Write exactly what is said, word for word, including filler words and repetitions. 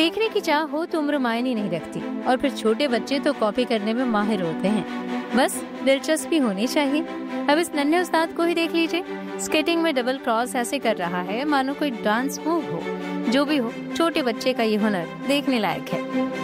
सीखने की चाह हो तो उम्र मायने नहीं रखती, और फिर छोटे बच्चे तो कॉपी करने में माहिर होते हैं। बस दिलचस्पी होनी चाहिए। अब इस नन्हे उस्ताद को ही देख लीजिए, स्केटिंग में डबल क्रॉस ऐसे कर रहा है मानो कोई डांस मूव हो। जो भी हो, छोटे बच्चे का ये हुनर देखने लायक है।